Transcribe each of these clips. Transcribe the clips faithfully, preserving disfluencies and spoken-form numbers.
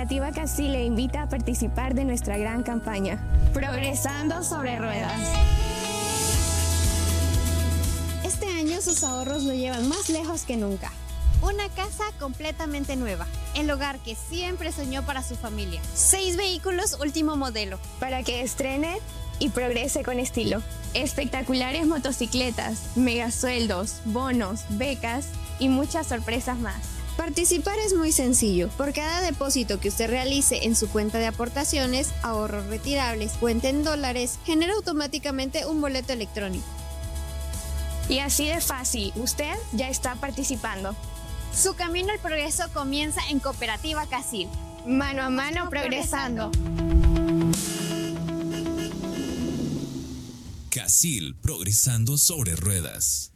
Cooperativa Casil le invita a participar de nuestra gran campaña, Progresando sobre Ruedas. Este año sus ahorros lo llevan más lejos que nunca. Una casa completamente nueva, el hogar que siempre soñó para su familia. Seis vehículos último modelo. Para que estrene y progrese con estilo. Espectaculares motocicletas, megasueldos, bonos, becas y muchas sorpresas más. Participar es muy sencillo. Por cada depósito que usted realice en su cuenta de aportaciones, ahorros retirables, cuenta en dólares, genera automáticamente un boleto electrónico. Y así de fácil, usted ya está participando. Su camino al progreso comienza en Cooperativa Casil. Mano a mano progresando. Casil, progresando sobre ruedas.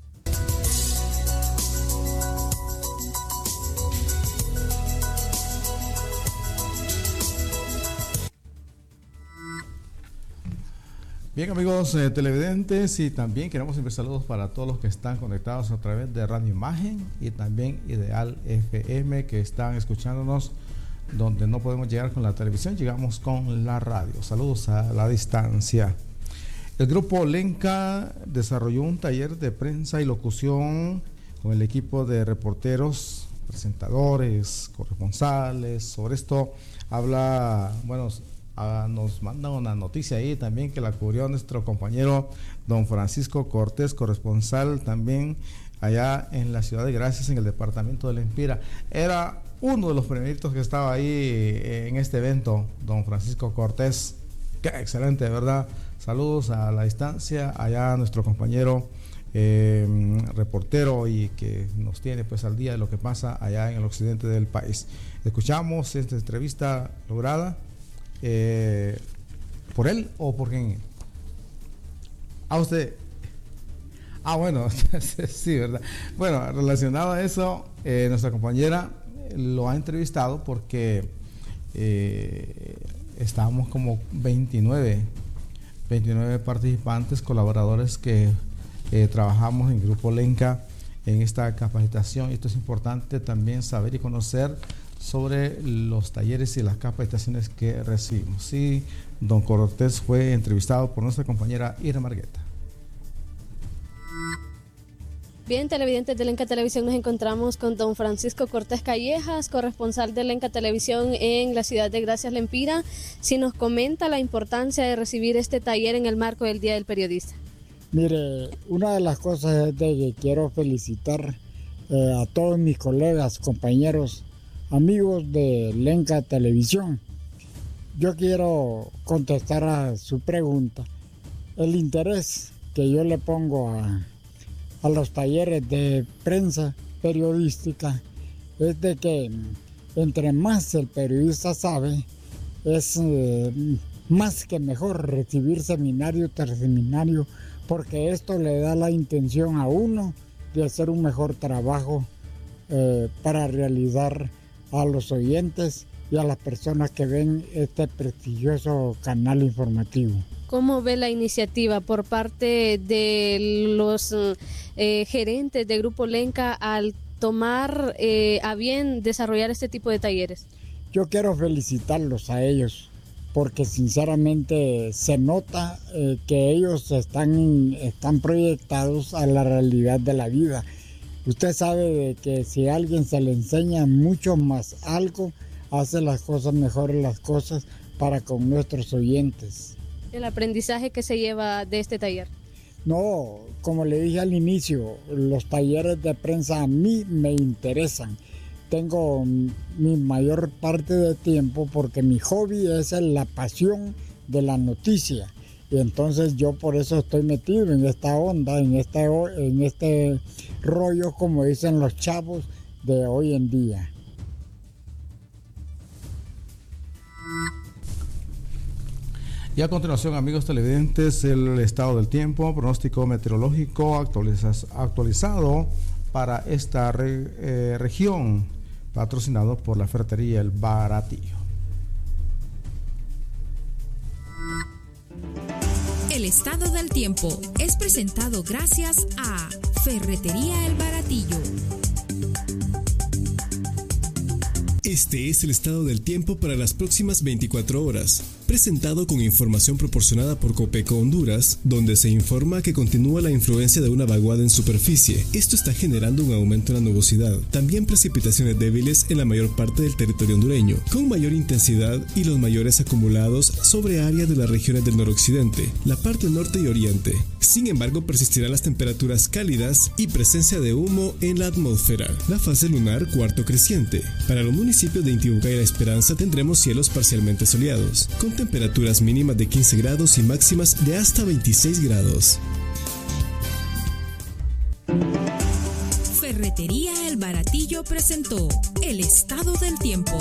Bien, amigos eh, televidentes, y también queremos enviar saludos para todos los que están conectados a través de Radio Imagen y también Ideal F M, que están escuchándonos donde no podemos llegar con la televisión, llegamos con la radio. Saludos a la distancia. El grupo Lenca desarrolló un taller de prensa y locución con el equipo de reporteros, presentadores, corresponsales. Sobre esto habla, bueno, Uh, nos manda una noticia ahí también que la cubrió nuestro compañero don Francisco Cortés, corresponsal también allá en la ciudad de Gracias, en el departamento de Lempira. Era uno de los primeritos que estaba ahí eh, en este evento, don Francisco Cortés. Qué excelente, ¿verdad? Saludos a la distancia, allá nuestro compañero eh, reportero y que nos tiene pues al día de lo que pasa allá en el occidente del país. Escuchamos esta entrevista lograda Eh, ¿por él o por quién? ¿A usted? Ah, bueno, sí, ¿verdad? Bueno, relacionado a eso, eh, nuestra compañera lo ha entrevistado porque eh, estábamos como veintinueve participantes, colaboradores que eh, trabajamos en Grupo Lenca en esta capacitación. Esto es importante también saber y conocer sobre los talleres y las capacitaciones que recibimos. Sí, don Cortés fue entrevistado por nuestra compañera Ira Margueta. Bien, televidentes de Lenca Televisión, nos encontramos con don Francisco Cortés Callejas, corresponsal de Lenca Televisión en la ciudad de Gracias, Lempira. Si nos comenta la importancia de recibir este taller en el marco del Día del Periodista. Mire, una de las cosas es de que quiero felicitar eh, a todos mis colegas, compañeros, amigos de Lenca Televisión. Yo quiero contestar a su pregunta. El interés que yo le pongo a, a los talleres de prensa periodística es de que entre más el periodista sabe, es eh, más que mejor recibir seminario tras seminario, porque esto le da la intención a uno de hacer un mejor trabajo eh, para realizar a los oyentes y a las personas que ven este prestigioso canal informativo. ¿Cómo ve la iniciativa por parte de los eh, gerentes de Grupo Lenca al tomar eh, a bien desarrollar este tipo de talleres? Yo quiero felicitarlos a ellos porque sinceramente se nota eh, que ellos están, están proyectados a la realidad de la vida. Usted sabe de que si a alguien se le enseña mucho más algo, hace las cosas mejores las cosas para con nuestros oyentes. ¿El aprendizaje que se lleva de este taller? No, como le dije al inicio, los talleres de prensa a mí me interesan. Tengo mi mayor parte de tiempo porque mi hobby es la pasión de la noticia. Y entonces yo por eso estoy metido en esta onda, en este, en este rollo, como dicen los chavos de hoy en día. Y a continuación, amigos televidentes, el estado del tiempo, pronóstico meteorológico actualiza, actualizado para esta re, eh, región, patrocinado por la ferretería El Baratillo. El estado del tiempo es presentado gracias a Ferretería El Baratillo. Este es el estado del tiempo para las próximas veinticuatro horas, presentado con información proporcionada por Copeco Honduras, donde se informa que continúa la influencia de una vaguada en superficie. Esto está generando un aumento en la nubosidad. También precipitaciones débiles en la mayor parte del territorio hondureño, con mayor intensidad y los mayores acumulados sobre áreas de las regiones del noroccidente, la parte norte y oriente. Sin embargo, persistirán las temperaturas cálidas y presencia de humo en la atmósfera. La fase lunar cuarto creciente. Para los municipios de Intibucá y La Esperanza tendremos cielos parcialmente soleados, con temperaturas mínimas de quince grados y máximas de hasta veintiséis grados. Ferretería El Baratillo presentó el estado del tiempo.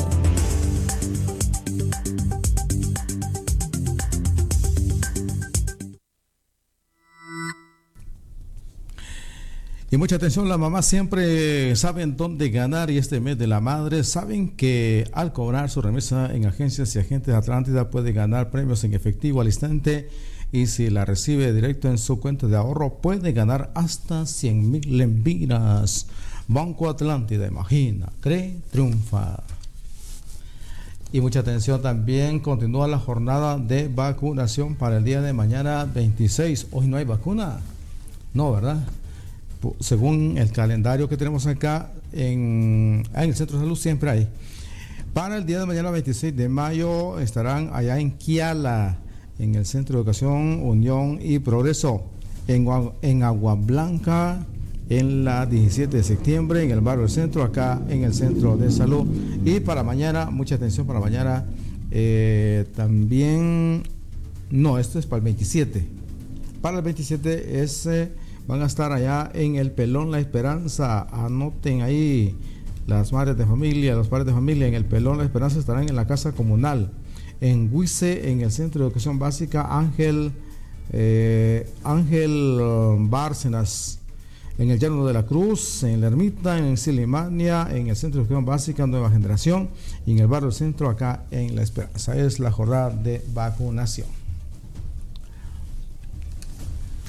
Y mucha atención, las mamás siempre saben dónde ganar y este mes de la madre saben que al cobrar su remesa en agencias y agentes de Atlántida puede ganar premios en efectivo al instante y si la recibe directo en su cuenta de ahorro puede ganar hasta cien mil lempiras. Banco Atlántida, imagina, cree, triunfa. Y mucha atención también, continúa la jornada de vacunación para el día de mañana veintiséis. Hoy no hay vacuna, no, ¿verdad? Según el calendario que tenemos acá en, en el Centro de Salud siempre hay. Para el día de mañana veintiséis de mayo estarán allá en Kiala, en el Centro de Educación Unión y Progreso, en, en Agua Blanca, en la diecisiete de septiembre, en el barrio del Centro, acá en el Centro de Salud. Y para mañana, mucha atención para mañana, eh, también, no, esto es para el veintisiete. Para el veintisiete es... Eh, van a estar allá en el Pelón La Esperanza. Anoten ahí las madres de familia, los padres de familia. En el Pelón La Esperanza estarán en la casa comunal. En Huice, en el Centro de Educación Básica Ángel eh, Ángel um, Bárcenas. En el Llano de la Cruz, en la Ermita, en Silimania, en el Centro de Educación Básica Nueva Generación y en el barrio Centro acá en La Esperanza. Es la jornada de vacunación.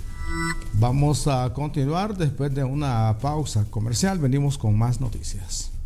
Vamos a continuar después de una pausa comercial. Venimos con más noticias.